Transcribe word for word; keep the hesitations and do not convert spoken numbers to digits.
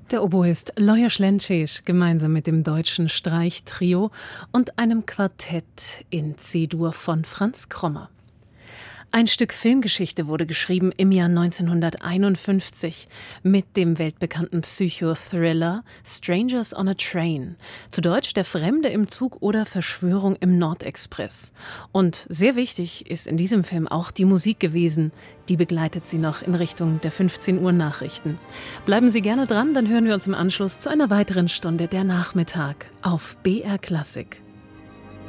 Der Oboist Lajos Lencsés gemeinsam mit dem deutschen Streichtrio und einem Quartett in C-Dur von Franz Krommer. Ein Stück Filmgeschichte wurde geschrieben im Jahr neunzehnhunderteinundfünfzig mit dem weltbekannten Psychothriller Strangers on a Train, zu Deutsch Der Fremde im Zug oder Verschwörung im Nordexpress. Und sehr wichtig ist in diesem Film auch die Musik gewesen, die begleitet Sie noch in Richtung der fünfzehn Uhr Nachrichten. Bleiben Sie gerne dran, dann hören wir uns im Anschluss zu einer weiteren Stunde der Nachmittag auf B R Klassik.